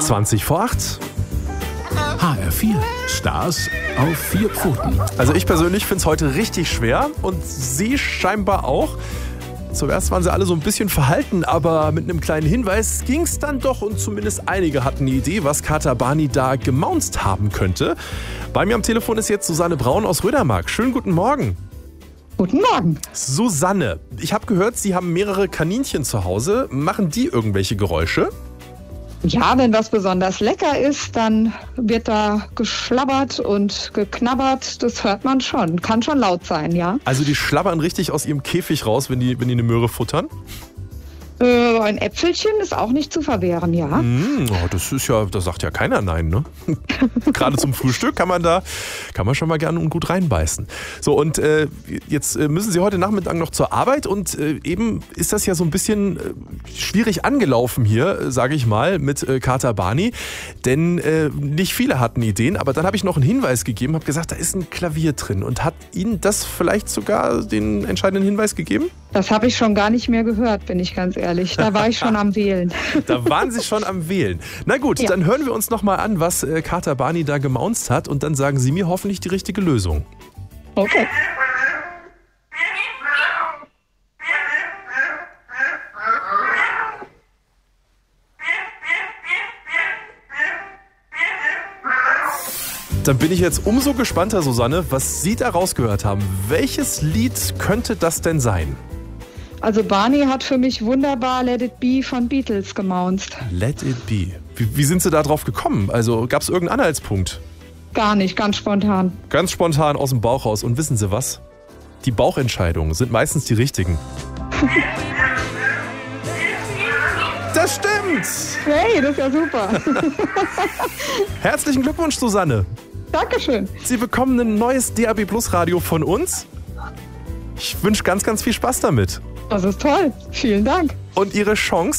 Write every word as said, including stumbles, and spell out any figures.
zwanzig vor acht. H R vier, Stars auf vier Pfoten. Also ich persönlich finde es heute richtig schwer und Sie scheinbar auch. Zuerst waren sie alle so ein bisschen verhalten, aber mit einem kleinen Hinweis ging es dann doch und zumindest einige hatten eine Idee, was Kata Bani da gemaunzt haben könnte. Bei mir am Telefon ist jetzt Susanne Braun aus Rödermark. Schönen guten Morgen. Guten Morgen. Susanne, ich habe gehört, Sie haben mehrere Kaninchen zu Hause. Machen die irgendwelche Geräusche? Ja, wenn was besonders lecker ist, dann wird da geschlabbert und geknabbert. Das hört man schon. Kann schon laut sein, ja. Also die schlabbern richtig aus ihrem Käfig raus, wenn die, wenn die eine Möhre futtern? Äh, ein Äpfelchen ist auch nicht zu verwehren, ja. Mm, oh, das ist ja, da sagt ja keiner nein, ne? Gerade zum Frühstück kann man da, kann man schon mal gerne und gut reinbeißen. So, und äh, jetzt müssen Sie heute Nachmittag noch zur Arbeit und äh, eben ist das ja so ein bisschen äh, schwierig angelaufen hier, sage ich mal, mit äh, Kata Bani, denn äh, nicht viele hatten Ideen, aber dann habe ich noch einen Hinweis gegeben, habe gesagt, da ist ein Klavier drin und hat Ihnen das vielleicht sogar den entscheidenden Hinweis gegeben? Das habe ich schon gar nicht mehr gehört, bin ich ganz ehrlich. Da war ich schon am Wählen. Da waren Sie schon am Wählen. Na gut, ja. Dann hören wir uns noch mal an, was äh, Kata Bani da gemaunzt hat und dann sagen Sie mir hoffentlich die richtige Lösung. Okay. Dann bin ich jetzt umso gespannter, Susanne, was Sie da rausgehört haben. Welches Lied könnte das denn sein? Also Barney hat für mich wunderbar Let It Be von Beatles gemaunzt. Let It Be. Wie, wie sind Sie da drauf gekommen? Also gab es irgendeinen Anhaltspunkt? Gar nicht, ganz spontan. Ganz spontan aus dem Bauch raus. Und wissen Sie was? Die Bauchentscheidungen sind meistens die richtigen. Das stimmt! Hey, das ist ja super. Herzlichen Glückwunsch, Susanne. Dankeschön. Sie bekommen ein neues D A B Plus Radio von uns. Ich wünsche ganz, ganz viel Spaß damit. Das ist toll. Vielen Dank. Und Ihre Chance